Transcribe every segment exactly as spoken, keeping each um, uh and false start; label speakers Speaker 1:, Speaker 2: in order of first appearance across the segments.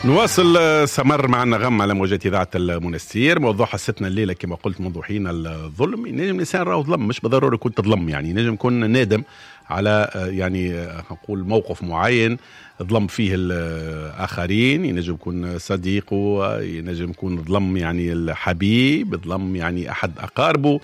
Speaker 1: نواصل سمر معنا غم على موجات إذاعة المنستير. موضوع حصتنا الليلة كما قلت منذ حين الظلم. نجم الإنسان راهو ظلم، مش بالضرورة يكون تظلم، يعني نجم يكون نادم على يعني نقول موقف معين ظلم فيه الآخرين، ينجم يكون صديقه، ينجم يكون ظلم يعني الحبيب، ظلم يعني أحد أقاربه.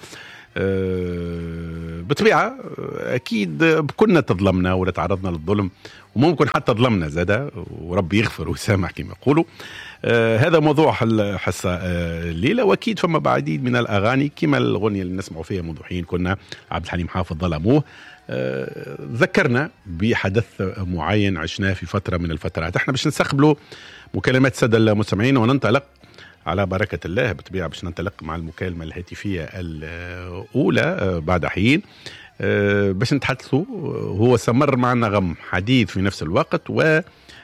Speaker 1: أه بطبيعة أكيد كنا تظلمنا ولا تعرضنا للظلم، وممكن حتى ظلمنا زادا، وربي يغفر ويسامح كما يقولوا. أه هذا موضوع الحصة أه الليلة. وأكيد فما بعديد من الأغاني كما الأغنية اللي نسمعوا فيها منذ حين كنا عبد الحليم حافظ ظلموه. أه ذكرنا بحدث معين عشناه في فترة من الفترات. احنا باش نستقبلوا مكالمات السادة المستمعين وننطلق على بركة الله بطبيعة باش ننطلق مع المكالمة الهاتفية الأولى بعد حين باش نتحدثوا. هو سمر معنا غم حديث في نفس الوقت، و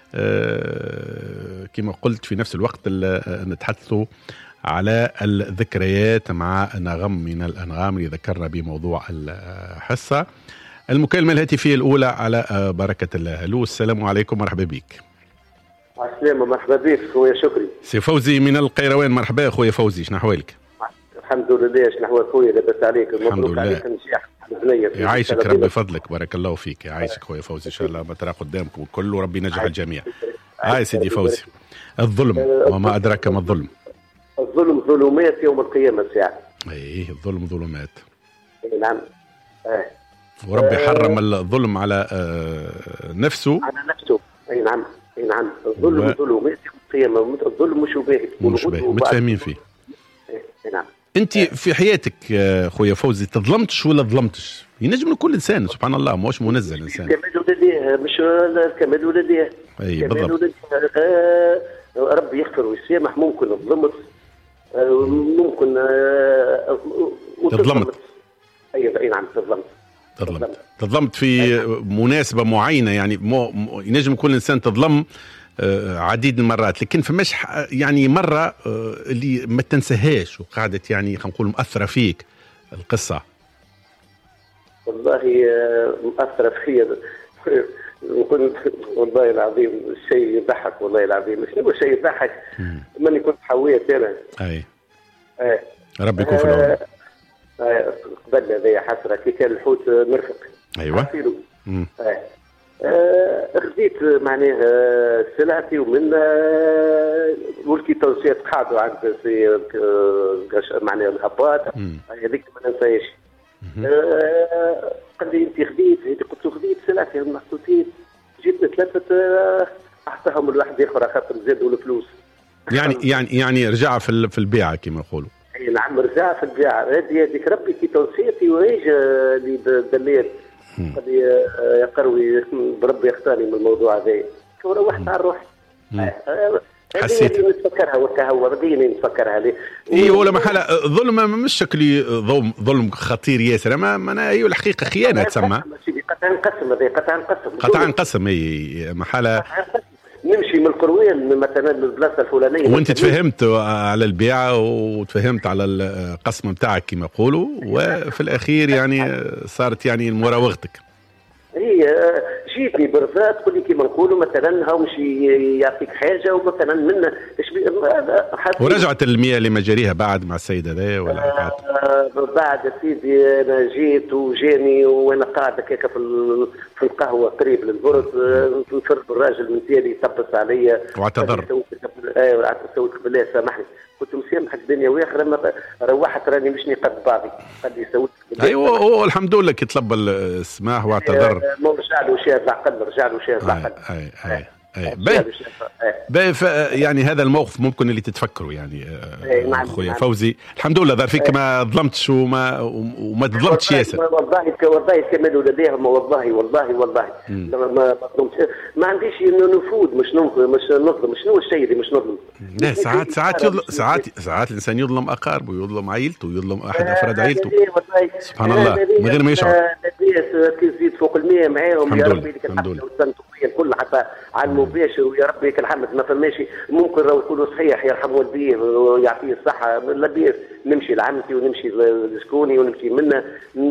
Speaker 1: كما قلت في نفس الوقت نتحدثوا على الذكريات مع نغم من الأنغام اللي ذكرنا بموضوع الحصة. المكالمة الهاتفية الأولى على بركة الله. ألو، السلام عليكم، مرحبا بك.
Speaker 2: السلام، مرحبا بك خويا شكري.
Speaker 1: سي فوزي من القيروان، مرحبا خويا فوزي، شنو احوالك؟
Speaker 2: الحمد لله، شنو احوال خويا؟ لاباس عليك؟
Speaker 1: مبروك عليك
Speaker 2: النجاح بزنية.
Speaker 1: يعيشك ربي فضلك، بارك الله فيك، يعيشك خويا فوزي، ان شاء الله ما ترى قدامكم الكل وربي ينجح الجميع. هاي سيدي فوزي، الظلم وما ادراك ما الظلم.
Speaker 2: الظلم ظلمات يوم القيامة ساعة.
Speaker 1: ايه، الظلم ظلمات.
Speaker 2: نعم. اه
Speaker 1: وربي حرم الظلم على آه نفسه.
Speaker 2: على نفسه. اي نعم، اي نعم. الظلم و... ظلمات يوم القيامة. الظلم مش باهي،
Speaker 1: مش باهي، متفاهمين فيه.
Speaker 2: اي نعم.
Speaker 1: انت
Speaker 2: اه.
Speaker 1: في حياتك خويا فوزي تظلمتش ولا ظلمتش؟ ينجم لكل انسان سبحان الله، ماهوش منزل انسان.
Speaker 2: كمال ولديه، مش الكمال ولديه.
Speaker 1: اي بالضبط.
Speaker 2: آه ربي يغفر ويسامح. ممكن ظلمت، آه ممكن آه
Speaker 1: تظلمت.
Speaker 2: اي اي نعم، تظلمت.
Speaker 1: تظلمت تظلمت في مناسبة معينة، يعني مو ينجم يكون الإنسان تظلم عديد المرات، لكن فماش يعني مرة اللي ما تنساهاش وقعدت يعني خلينا نقول مؤثرة فيك القصة.
Speaker 2: والله مؤثرة فيا والله العظيم الشيء يضحك، والله العظيم. شنو الشيء يضحك؟ ماني كنت حويت أنا.
Speaker 1: أي
Speaker 2: آه.
Speaker 1: ربي يكون في العون.
Speaker 2: آه قبل هذايا حسرة كي كان الحوت مرفق.
Speaker 1: أيوة.
Speaker 2: آه. آه خذيت معناها سلعتي ومن ولكي توصيات قعدوا عند في معناها الهباط هذيك ما ننساهاش. آه قال لي انت خذيت، قلت له خذيت سلعتي محطوطين، جبت ثلاثة احطاهم لواحد اخر خاطر زادوا الفلوس.
Speaker 1: يعني يعني يعني رجع في في البيعة كما يقولوا.
Speaker 2: اي نعم، رجع في البيعة. هذه هذيك ربي كي توصيتي وهيج اللي دليت. قال لي يا قروي بربي يختارني من الموضوع هذا، وروحت على الروح.
Speaker 1: حسيت
Speaker 2: نتفكرها وكهو رديني نتفكرها لي.
Speaker 1: اي ولا محل ظلم مش شكلي ظلم ظلم خطير ياسر، ما انا هي الحقيقه خيانه تسمى.
Speaker 2: قطع انقسم، هذا قطع انقسم
Speaker 1: قطع انقسم اي محل.
Speaker 2: نمشي من القرويين مثلا للبلاصه الفلانيه،
Speaker 1: وانت تفهمت على البيعه وتفهمت على القسم نتاعك كما يقولوا، وفي الاخير يعني صارت يعني مراوغتك.
Speaker 2: هي جيتني برزا تقول لي كيما نقولوا مثلا هاو مش يعطيك حاجه ومثلا من
Speaker 1: ورجعت المياه لمجاريها بعد مع السيد هذا ولا
Speaker 2: آه بعد سيدي انا جيت وجاني وانا قاعد هكاك في في القهوه قريب للبرد، نفر الراجل من تالي يطبس عليا
Speaker 1: واعتذر.
Speaker 2: ايوه اعتذرت بالله سامحني، قلت مسامحك الدنيا واخره، روحت راني مش نقد بعضي. قال لي سويت
Speaker 1: ايوه هو الحمد لله كي طلب السماح واعتذر.
Speaker 2: ما رجع له شيء العقل، رجع له شيء العقل.
Speaker 1: اي اي اي باهي باهي يعني هذا الموقف ممكن اللي تتفكروا يعني اخويا نعم. فوزي الحمد لله ظهر فيك ما ظلمتش وما وما تظلمتش ياسر.
Speaker 2: والله والله كمال ولديهم، والله والله والله ما ما ظلمتش، ما عنديش نفوذ، مش نظلم مش نظلم شنو الشيء اللي مش نظلم.
Speaker 1: لا ساعات ساعات يظلم ساعات ساعات الانسان يظلم اقاربه، يظلم عائلته، يظلم احد افراد عائلته سبحان الله من غير ما يشعر.
Speaker 2: لاباس كي تزيد فوق المية معاهم يا ربي لك الحمد والسنتوبيا الكل حتى على المباشر ويا ربي لك الحمد ما فماش ممكن راهو يقولوا صحيح يرحم والديه ويعطيه الصحة لاباس نمشي لعمتي ونمشي لشكوني ونمشي منا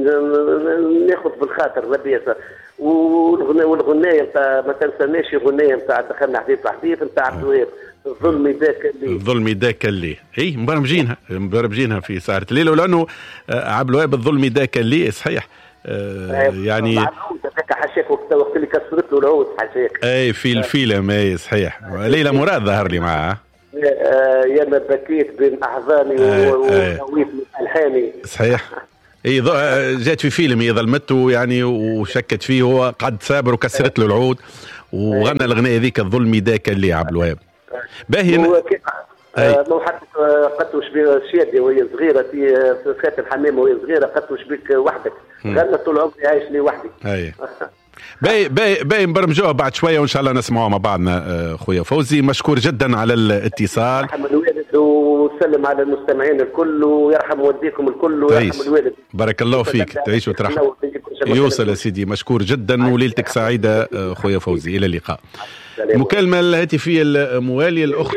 Speaker 2: ناخذ بالخاطر لاباس والغنايه نتاع ما تنسناش الغنايه نتاع دخلنا حديث حديث نتاع عبد الوهاب الظلم ذاك اللي
Speaker 1: الظلم ذاك اللي هي مبرمجينها مبرمجينها في سهرة الليل ولانه عبد الوهاب الظلم ذاك اللي صحيح آه يعني
Speaker 2: هذاك حشاك وقت اللي كسرت له العود حشاك
Speaker 1: اي في الفيلم اي صحيح ليلى مراد ظهر لي معها
Speaker 2: يا ما بكيت بين احضاني وهويت من الحاني
Speaker 1: صحيح اي جات في فيلم هي ظلمته يعني وشكت فيه هو قعد صابر وكسرت له العود وغنى الاغنيه ذيك الظلم ذاك اللي عبد الوهاب باهي
Speaker 2: مو حتى قدوش شادي وهي صغيره في فات الحمام وهي صغيره قدوش بك وحدك غنى طول عمري عايش لي وحدي
Speaker 1: اي باهي باهي باهي نبرمجوها بعد شويه وان شاء الله نسمعوها مع بعضنا. خويا فوزي مشكور جدا على الاتصال
Speaker 2: وسلم على المستمعين الكل ويرحم والديكم الكل ويرحم الوالد.
Speaker 1: بارك الله فيك تعيش وترحم. يوصل يا سيدي مشكور جدا وليلتك سعيدة خويا فوزي. إلى اللقاء. مكالمة الهاتفية الموالية الأخت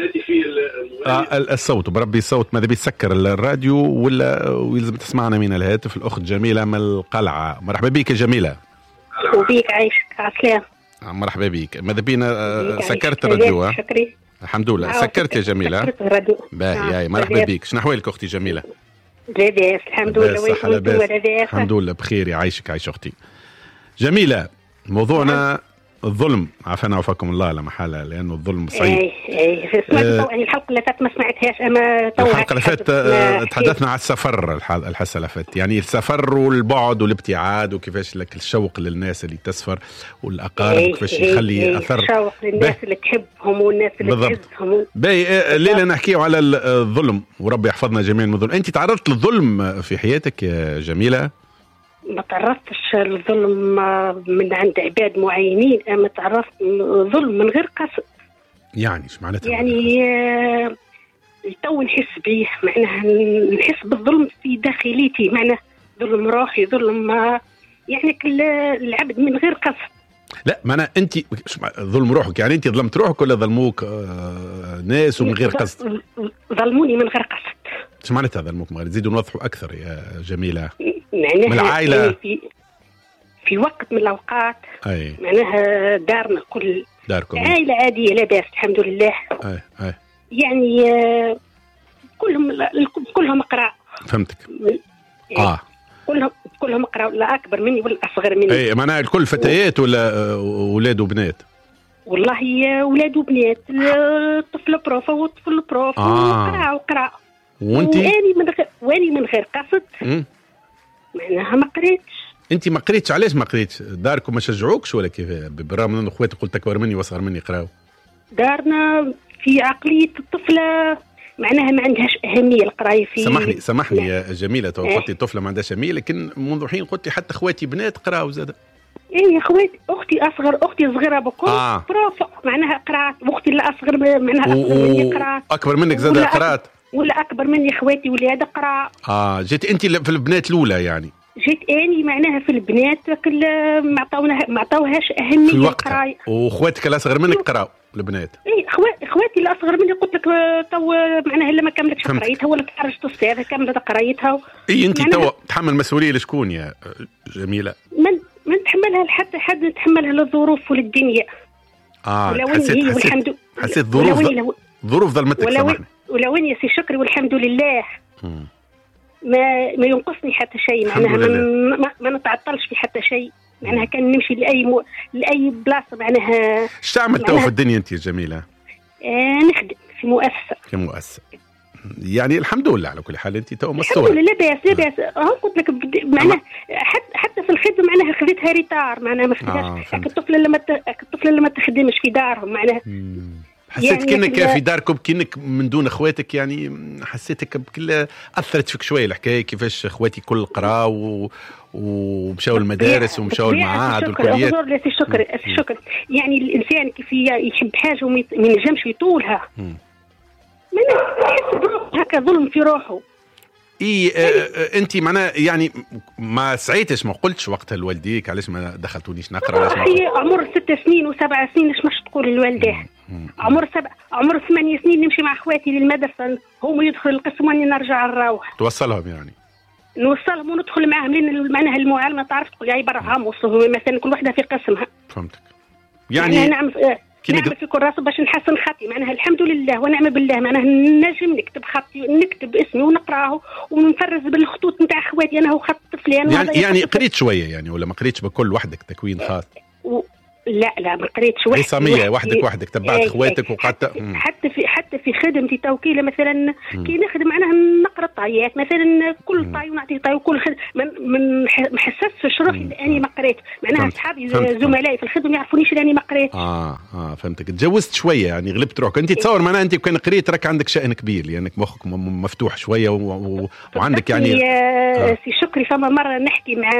Speaker 1: آه الصوت بربي الصوت ماذا بيسكر الراديو ولا ويلزم تسمعنا من الهاتف. الأخت جميلة من القلعة. مرحبا بك يا جميلة.
Speaker 3: وبيك عايشك عسلام.
Speaker 1: مرحبا بك. ماذا بينا سكرت الراديو؟
Speaker 3: شكري
Speaker 1: الحمد لله. سكرت يا جميلة.
Speaker 3: سكرت الراديو.
Speaker 1: باهي مرحبا بك. شنو أحوالك أختي جميلة؟
Speaker 3: لاباس الحمد لله. وانتم لاباس؟
Speaker 1: الحمد لله بخير. يعيشك عيش أختي جميلة. موضوعنا الظلم. عافانا وعافاكم الله لا محالة لأنه الظلم صعيب.
Speaker 3: اي اي سمعت آه الحلقة اللي فاتت ما سمعتهاش أما
Speaker 1: الحلقة اللي فاتت آه تحدثنا على السفر. الحصة اللي فاتت يعني السفر والبعد والابتعاد وكيفاش لك الشوق للناس اللي تسفر والأقارب وكيفاش يخلي أثر.
Speaker 3: الشوق للناس اللي تحبهم والناس اللي تعزهم.
Speaker 1: باهي الليلة نحكيه على الظلم وربي يحفظنا جميعا من الظلم. أنت تعرضت للظلم في حياتك يا جميلة؟
Speaker 3: ما تعرفتش للظلم من عند عباد معينين، اما تعرفت ظلم من غير قصد.
Speaker 1: يعني ايش معناتها؟
Speaker 3: يعني آه تو نحس به، معناها نحس بالظلم في داخليتي، معناه ظلم روحي، ظلم آه يعني كل العبد من غير قصد.
Speaker 1: لا معناها انت ظلم روحك، يعني انت ظلمت روحك ولا ظلموك آه ناس ومن غير قصد؟
Speaker 3: ظلموني من غير قصد.
Speaker 1: ايش معناتها ظلموك من غير؟ تزيدوا نوضحوا اكثر يا جميلة.
Speaker 3: معناها
Speaker 1: من العائلة
Speaker 3: في في وقت من الأوقات
Speaker 1: أي.
Speaker 3: معناها دارنا كل
Speaker 1: داركم
Speaker 3: عائلة عادية لاباس الحمد لله.
Speaker 1: أي. أي.
Speaker 3: يعني كلهم كلهم قراء.
Speaker 1: فهمتك.
Speaker 3: يعني اه كلهم كلهم قراء، لا أكبر مني ولا أصغر مني.
Speaker 1: أي معناها الكل فتيات ولا أولاد وبنات؟
Speaker 3: والله أولاد وبنات، الطفل بروفة والطفل بروفة
Speaker 1: آه.
Speaker 3: وقراء وقراء.
Speaker 1: وانتي؟
Speaker 3: واني من غير واني من غير قصد.
Speaker 1: م?
Speaker 3: معناها ما قريتش.
Speaker 1: انت ما قريتش؟ علاش ما قريتش؟ داركم ما شجعوكش ولا كيف؟ بالرغم ان اخواتي قلت اكبر مني واصغر مني قراو.
Speaker 3: دارنا في عقليه الطفله معناها ما عندهاش اهميه القرايه. في
Speaker 1: سامحني سامحني يا جميله، تو قلتي الطفله ما عندهاش اهميه، لكن منذ حين قلتي حتى اخواتي بنات قراو زاد.
Speaker 3: ايه يا اخواتي، اختي اصغر، اختي صغيره بكل
Speaker 1: آه.
Speaker 3: بروفا معناها قرات، واختي اللي اصغر معناها اصغر مني قرات،
Speaker 1: اكبر منك زاد قرات،
Speaker 3: ولا اكبر مني اخواتي ولاد قرا.
Speaker 1: اه جيت انت في البنات الاولى يعني؟
Speaker 3: جيت اني معناها في البنات كل ما عطاونا ما عطاوهاش اهميه
Speaker 1: في
Speaker 3: القرايه.
Speaker 1: واخواتك اللي اصغر منك قراو البنات؟
Speaker 3: اي اخواتي اخواتي اللي اصغر مني قلت لك تو معناها الا ما كملتش قرايتها ولا خرجت الصيف كملت قرايتها.
Speaker 1: اي انت تو تحمل مسؤوليه لشكون يا جميله؟
Speaker 3: من من تحملها لحتى حد نتحملها للظروف وللدنيا.
Speaker 1: اه
Speaker 3: ولو
Speaker 1: حسيت
Speaker 3: هي
Speaker 1: حسيت,
Speaker 3: والحمد
Speaker 1: حسيت ظروف ظ... ظروف ظلمتك. سامحني.
Speaker 3: ولو اني سي شكري والحمد لله م. ما ما ينقصني حتى شيء، معناها ما, ما, ما نتعطلش في حتى شيء، معناها كان نمشي لاي م... لاي بلاصه. معناها
Speaker 1: ايش تعمل تو في الدنيا انت يا جميله؟
Speaker 3: آه نخدم في مؤسسه.
Speaker 1: في مؤسسه يعني الحمد لله على كل حال انت تو مستوره.
Speaker 3: الحمد لله لاباس لاباس. اه قلت لك معناها حتى حتى في الخدمه معناها خذيتها ريتار، معناها ما خذيتهاش. آه الطفله لما ت... الطفله لما تخدمش في دارهم معناها
Speaker 1: حسيت يعني كأنك في داركم كأنك من دون اخواتك، يعني حسيتك بكل اثرت فيك شويه الحكايه كيفاش اخواتي كل قراو ومشاو المدارس ومشاو المعاهد والكليات.
Speaker 3: شكرا شكرا شكرا. يعني الانسان كيف يحب حاجه وما ينجمش يطولها، ما يحس بروحه هكا ظلم في روحه.
Speaker 1: اي آه انت معناها يعني ما سعيتش، ما قلتش وقتها لوالديك علاش ما دخلتونيش نقرا؟ علاش
Speaker 3: ما عمر ست سنين وسبع سنين اش مش تقول للوالديه؟ عمر سبع عمر ثمانية سنين نمشي مع اخواتي للمدرسه، هم يدخل القسم واني نرجع نروح
Speaker 1: توصلهم يعني
Speaker 3: نوصلهم وندخل معاهم لين معناها المعلمه تعرف تقول لي برا وصلوا مثلا كل وحده في قسمها.
Speaker 1: فهمتك يعني,
Speaker 3: يعني نعم نعمل في كراسه باش نحسن خطي معناها الحمد لله ونعم بالله معناها نجم نكتب خطي نكتب اسمي ونقراه ونفرز بالخطوط نتاع اخواتي انا وخط فلان.
Speaker 1: يعني يعني قريت شويه يعني ولا ما قريتش بكل وحدك تكوين خاص؟
Speaker 3: و... لا لا ما قريتش وحدك
Speaker 1: عصاميه وحدك وحدك تبعت اخواتك وقعدت
Speaker 3: حتى في حتى في خدمتي توكيله مثلا كي نخدم معناها نقرا طايات مثلا كل طاي ونعطيه طاي وكل خدمه من من ما حسستش روحي اني ما قريت معناها اصحابي زملائي في الخدمه ما يعرفونيش اني ما قريت.
Speaker 1: اه اه فهمتك. تجوزت شويه يعني غلبت روحك انت تصور معناها انت كان قريت راك عندك شأن كبير لانك يعني مخك مفتوح شويه و... و... وعندك يعني
Speaker 3: آه. سي شكري فما مره نحكي مع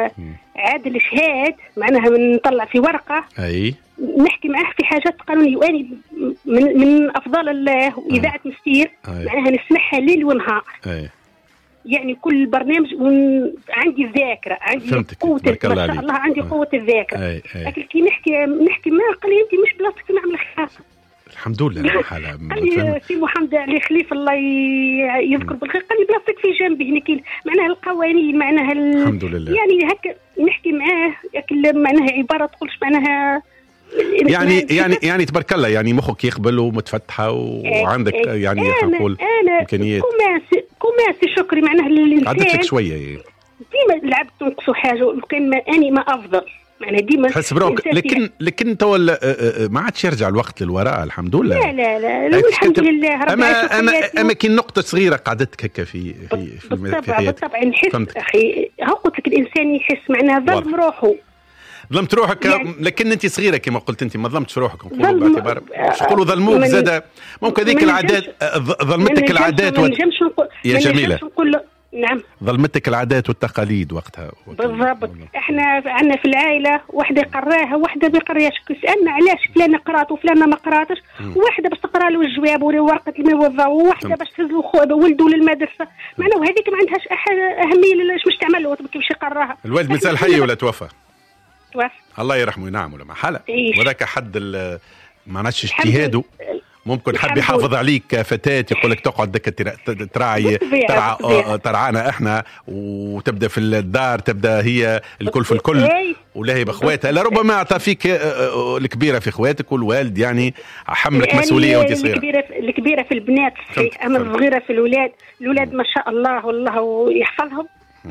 Speaker 3: عادل شهاد معناها نطلع في ورقه
Speaker 1: اي
Speaker 3: نحكي معاه في حاجات قانونيه واني من من افضل الله واذاعه مستير معناها نسمعها ليل ونهار.
Speaker 1: أي.
Speaker 3: يعني كل برنامج عندي ذاكره عندي قوه ما شاء الله عندي أي. قوه الذاكره. لكن كي نحكي نحكي معاه قال لي انت مش بلاصتك نعمل خاصه.
Speaker 1: الحمد لله حالة
Speaker 3: قال لي سي محمد علي خليف الله يذكر بالخير قال لي بلاصتك في جنبي هنا معناها القوانين معناها
Speaker 1: الحمد لله
Speaker 3: يعني هكا نحكي معاه لكن معناها عباره تقولش معناها
Speaker 1: يعني يعني يعني تبارك الله يعني مخك يقبل ومتفتحه وعندك يعني نقول امكانيات
Speaker 3: كوماسي كوماسي شكري معناها الانسان
Speaker 1: عدت لك شويه
Speaker 3: ديما لعبت تنقصوا حاجه وكان ما اني ما افضل معناها ديما
Speaker 1: تحس بروك لكن لكن تو ما عادش يرجع الوقت للوراء الحمد لله.
Speaker 3: لا لا لا, لا الحمد لله ربي
Speaker 1: اما اما اما كي نقطه صغيره قعدتك هكا في في في
Speaker 3: بالطبع بالطبع نحس اخي ها قلت لك الانسان يحس معناها ظلم روحه
Speaker 1: ظلمت روحك يعني لكن انت صغيره كما قلت انت ما ظلمتش روحك نقولوا باعتبار مش نقولوا ظلموك زاد ممكن هذيك العادات ظلمتك العادات
Speaker 3: و...
Speaker 1: يا جميله
Speaker 3: نعم
Speaker 1: ظلمتك العادات والتقاليد وقتها
Speaker 3: بالضبط. احنا عندنا في العائله واحده قراها واحده ما قراش سالنا علاش فلانه قرات وفلانه ما قراتش واحده باش تقرا له الجواب ورقه الموظف وواحده باش تهز له ولده للمدرسه معناها وهذيك ما عندهاش اهميه لاش باش تعمل له كيفاش يقراها.
Speaker 1: الوالد مثال حي ولا توفى؟
Speaker 3: توفى
Speaker 1: الله يرحمه ينعم ولا ما حلا وذاك حد ما نعرفش اجتهاده ممكن حد يحافظ عليك كفتاة يقول لك تقعد دك تراعي ترعى ترعانا احنا وتبدا في الدار تبدا هي الكل في الكل ولا هي باخواتها لربما اعطى فيك الكبيره في اخواتك والوالد يعني حملك يعني مسؤوليه وانت صغيره.
Speaker 3: الكبيره الكبيره في البنات اما الصغيره في الاولاد الاولاد ما شاء الله والله يحفظهم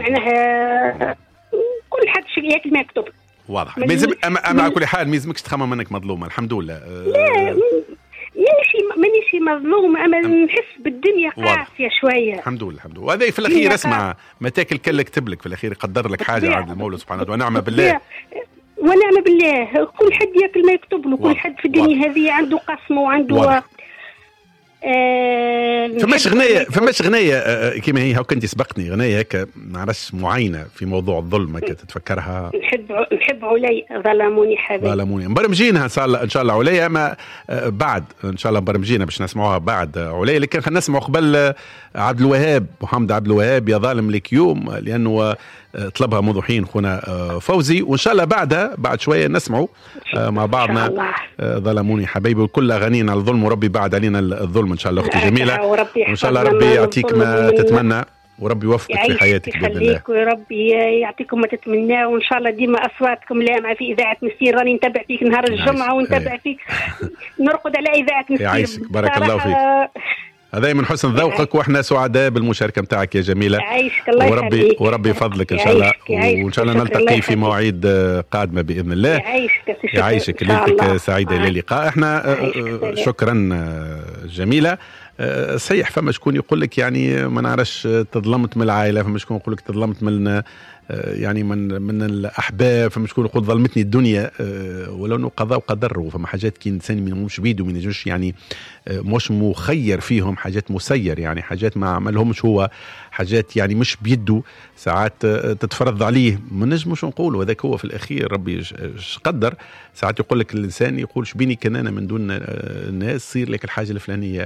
Speaker 3: معناها كل حد شيء ياكل ما يكتب
Speaker 1: واضح. مازم اما على كل حال ما يلزمكش تخمم انك مظلومه الحمد لله.
Speaker 3: لا مانيش مانيش مظلومه اما نحس بالدنيا قاسيه شويه.
Speaker 1: الحمد لله الحمد لله. وهذا في الاخير اسمع ما تاكل كل كتب لك في الاخير يقدر لك حاجه عند المولى سبحانه وتعالى ونعم بالله
Speaker 3: ونعم بالله. كل حد ياكل ما يكتب له كل حد في الدنيا هذه عنده قسم وعنده
Speaker 1: آه فماش غنية فماش غنية آه كيما هي هاو كنتي سبقتني غنية هكا ما نعرفش معينة في موضوع الظلم هكا تتفكرها.
Speaker 3: نحب نحب علي ظلموني حبيبي
Speaker 1: ظلموني مبرمجينها ان شاء الله ان شاء الله عليا ما آه بعد ان شاء الله مبرمجينها باش نسمعوها بعد عليا لكن خلينا نسمعوا قبل عبد الوهاب محمد عبد الوهاب يا ظالم لك يوم لانه طلبها موضوعين خونا فوزي وان شاء الله بعدها بعد شويه نسمعوا مع بعضنا ظلموني حبايبي وكل اغانينا على الظلم وربي بعد علينا الظلم ان شاء الله اختي جميله وان شاء الله ربي يعطيك ما تتمنى وربي يوفقك في حياتك باذن الله.
Speaker 3: وربي يعطيكم ما تتمناه وان شاء الله ديما اصواتكم لامعه في اذاعه مسير راني نتابع فيك نهار الجمعه ونتابع فيك نرقد على اذاعه مسير.
Speaker 1: يعيشك بارك الله فيك. هذا من حسن ذوقك واحنا سعداء بالمشاركه نتاعك يا جميله.
Speaker 3: يعيشك الله
Speaker 1: وربي يحبيك. وربي يفضلك ان شاء الله وان شاء الله نلتقي في مواعيد قادمه باذن الله.
Speaker 3: يعيشك
Speaker 1: يعيشك ليلتك سعيده الى اللقاء. احنا شكرا جميله. صحيح فما شكون يقول لك يعني ما نعرفش تظلمت من العائله فما شكون يقول لك تظلمت من يعني من من الاحباب فما شكون يقول ظلمتني الدنيا ولو انه قضاء وقدر وفما حاجات كي الانسان مش بيده ما ينجمش يعني مش مخير فيهم حاجات مسير يعني حاجات ما عملهمش هو حاجات يعني مش بيده ساعات تتفرض عليه ما نجمش نقولوا هذاك هو في الاخير ربي قدر. ساعات يقول لك الانسان يقول شبيني كان انا من دون الناس صير لك الحاجه الفلانيه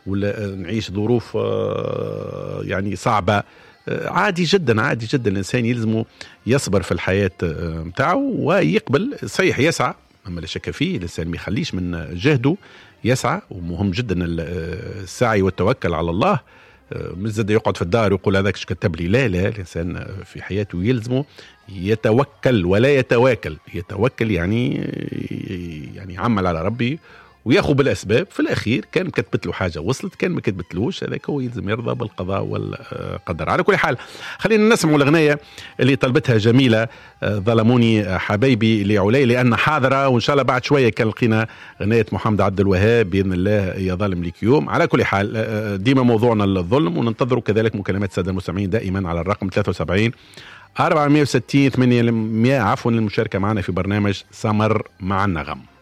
Speaker 1: ولا نعيش ظروف يعني صعبة، عادي جدا عادي جدا. الإنسان يلزمه يصبر في الحياة متاعه ويقبل، صحيح يسعى أما لا شك فيه، الإنسان ما يخليش من جهده يسعى، ومهم جدا السعي والتوكل على الله. مش زاد يقعد في الدار ويقول هذاك ايش كتب لي، لا لا، الإنسان في حياته يلزمه يتوكل ولا يتواكل. يتوكل يعني يعني يعمل على ربي وياخذ بالأسباب، في الأخير كان كتبت له حاجة وصلت، كان ما كتبتلوش هذاك هو يلزم يرضى بالقضاء والقدر. على كل حال خلينا نسمعوا الأغنية اللي طلبتها جميلة، ظلموني حبايبي لعلي لأن حاضرة، وإن شاء الله بعد شوية كان لقينا أغنية محمد عبد الوهاب بإذن الله يا ظالم ليك يوم. على كل حال ديما موضوعنا الظلم، وننتظروا كذلك مكالمات السادة المستمعين دائما على الرقم ثلاثة وسبعين أربعمائة وستين ثمانمائة عفوا للمشاركة معنا في برنامج سمر مع النغم.